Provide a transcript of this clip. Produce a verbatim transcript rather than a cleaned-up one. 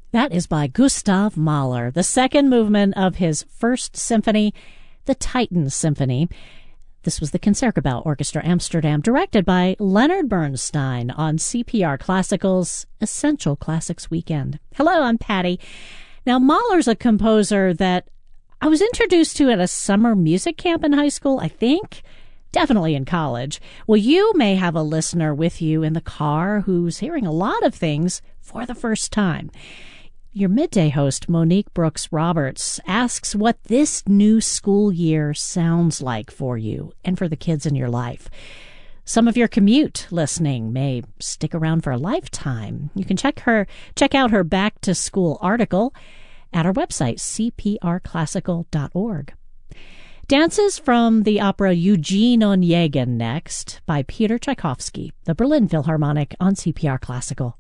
That is by Gustav Mahler, the second movement of his first symphony, the Titan Symphony. This was the Concertgebouw Orchestra Amsterdam, directed by Leonard Bernstein on C P R Classical's Essential Classics Weekend. Hello, I'm Patty. Now, Mahler's a composer that I was introduced to at a summer music camp in high school, I think. Definitely in college. Well, you may have a listener with you in the car who's hearing a lot of things for the first time. Your midday host, Monique Brooks Roberts, asks what this new school year sounds like for you and for the kids in your life. Some of your commute listening may stick around for a lifetime. You can check her, check out her back to school article at our website, c p r classical dot org. Dances from the opera Eugene Onegin next by Peter Tchaikovsky, the Berlin Philharmonic on C P R Classical.